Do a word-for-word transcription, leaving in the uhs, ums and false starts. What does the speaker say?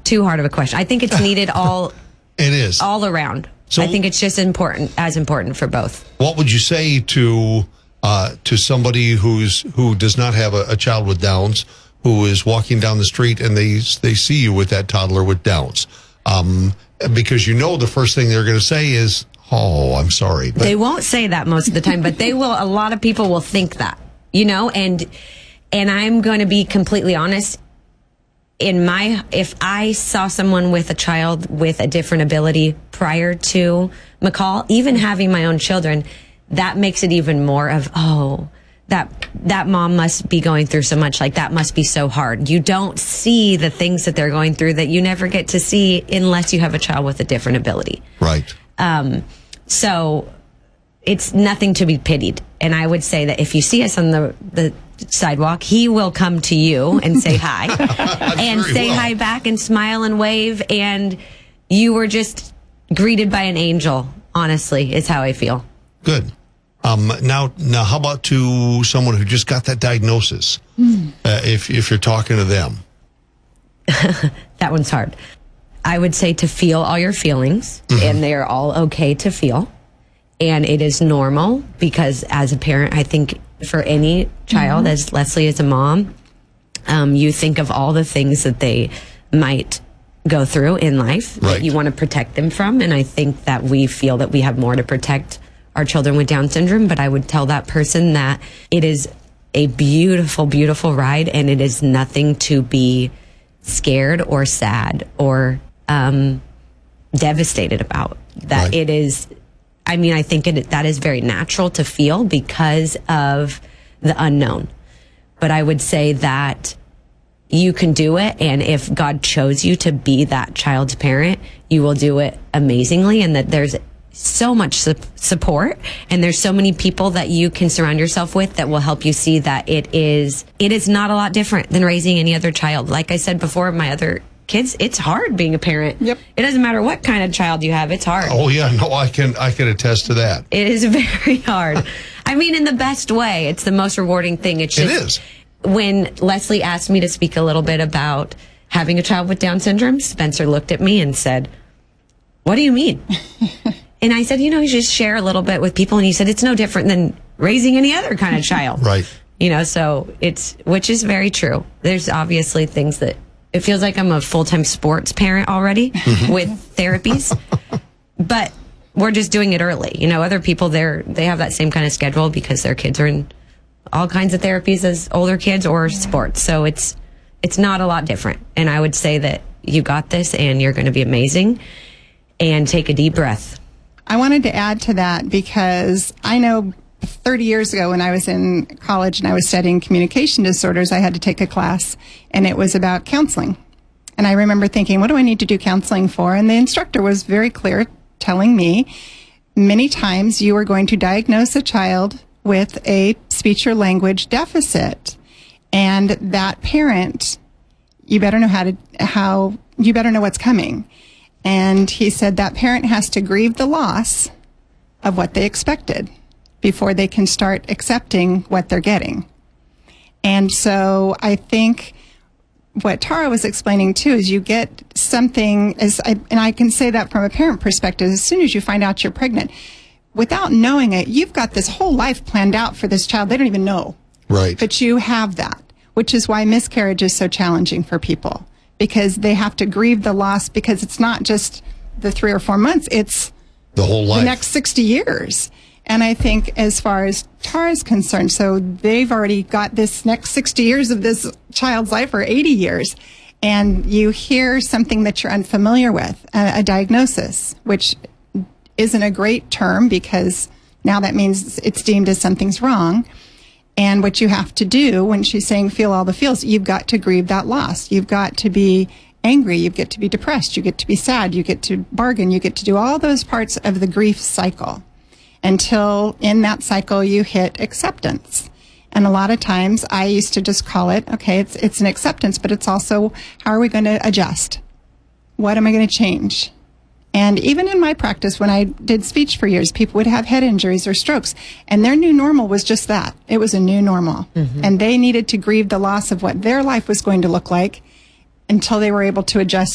too hard of a question. I think it's needed all. It is all around. So I think it's just important, as important for both. What would you say to uh, to somebody who's who does not have a, a child with Downs, who is walking down the street and they they see you with that toddler with Downs? Um, because you know the first thing they're going to say is, "Oh, I'm sorry." But they won't say that most of the time, but they will. A lot of people will think that, you know, and and I'm going to be completely honest. In my, if I saw someone with a child with a different ability prior to McCall, even having my own children, that makes it even more of, oh, that, that mom must be going through so much. Like, that must be so hard. You don't see the things that they're going through that you never get to see unless you have a child with a different ability. Right. Um, so it's nothing to be pitied. And I would say that if you see us on the, the, sidewalk, he will come to you and say hi and say well. hi back and smile and wave, and you were just greeted by an angel, honestly, is how I feel. Good. Um, now, now, how about to someone who just got that diagnosis? Mm. Uh, if if you're talking to them, that one's hard. I would say to feel all your feelings, mm-hmm. and they are all okay to feel, and it is normal, because as a parent, I think for any child, mm-hmm. as Leslie is a mom, um, you think of all the things that they might go through in life right. that you want to protect them from. And I think that we feel that we have more to protect our children with Down syndrome. But I would tell that person that it is a beautiful, beautiful ride, and it is nothing to be scared or sad or um, devastated about. That right. it is... I mean, I think it, that is very natural to feel because of the unknown. But I would say that you can do it. And if God chose you to be that child's parent, you will do it amazingly. And that there's so much su- support, and there's so many people that you can surround yourself with that will help you see that it is, it is not a lot different than raising any other child. Like I said before, my other kids, it's hard being a parent. Yep. It doesn't matter what kind of child you have, it's hard. Oh yeah, no, I can I can attest to that. It is very hard. I mean, in the best way. It's the most rewarding thing. It's just, it is. When Leslie asked me to speak a little bit about having a child with Down syndrome, Spencer looked at me and said, "What do you mean?" And I said, "You know, you just share a little bit with people." And he said, "It's no different than raising any other kind of child." Right. You know, so it's, which is very true. There's obviously things that, it feels like I'm a full-time sports parent already with therapies, but we're just doing it early. You know, other people, they're, they have that same kind of schedule because their kids are in all kinds of therapies as older kids or sports. So it's, it's not a lot different. And I would say that you got this and you're going to be amazing, and take a deep breath. I wanted to add to that because I know thirty years ago when I was in college and I was studying communication disorders, I had to take a class, and it was about counseling. And I remember thinking, what do I need to do counseling for? And the instructor was very clear, telling me many times you are going to diagnose a child with a speech or language deficit. And that parent, you better know how to, how, you better know what's coming. And he said that parent has to grieve the loss of what they expected before they can start accepting what they're getting. And so I think what Tara was explaining too is you get something, as I, and I can say that from a parent perspective, as soon as you find out you're pregnant, without knowing it, you've got this whole life planned out for this child. They don't even know. Right. But you have that, which is why miscarriage is so challenging for people, because they have to grieve the loss, because it's not just the three or four months, it's the whole life, the next sixty years. And I think as far as Tara's concerned, so they've already got this next sixty years of this child's life, or eighty years, and you hear something that you're unfamiliar with, a, a diagnosis, which isn't a great term because now that means it's deemed as something's wrong. And what you have to do when she's saying feel all the feels, you've got to grieve that loss. You've got to be angry. You get to be depressed. You get to be sad. You get to bargain. You get to do all those parts of the grief cycle until in that cycle you hit acceptance. And a lot of times I used to just call it, okay, it's it's an acceptance, but it's also, how are we going to adjust? What am I going to change? And even in my practice, when I did speech for years, people would have head injuries or strokes, and their new normal was just that. It was a new normal. Mm-hmm. And they needed to grieve the loss of what their life was going to look like until they were able to adjust